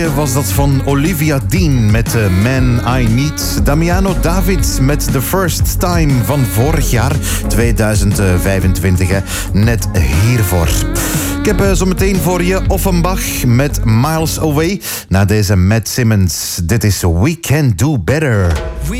Was dat van Olivia Dean met Man I Need. Damiano David met The First Time van vorig jaar, 2025. Hè. Net hiervoor. Ik heb zometeen voor je Offenbach met Miles Away. Na deze Matt Simmons. Dit is We Can Do Better.